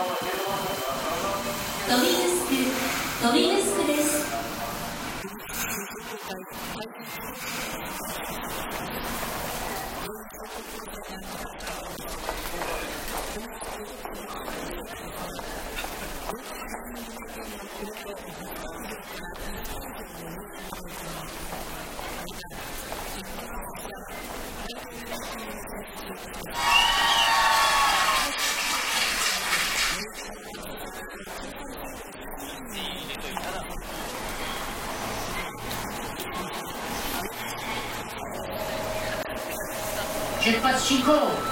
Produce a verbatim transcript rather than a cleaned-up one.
ドミヌスク、ドミヌスクです。 出発進行。